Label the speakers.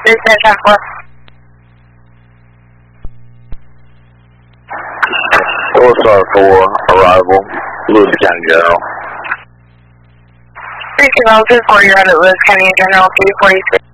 Speaker 1: This is 10-4.
Speaker 2: Star 4, arrival, Lewis County General.
Speaker 1: 32024, you're out at Lewis County General, 346.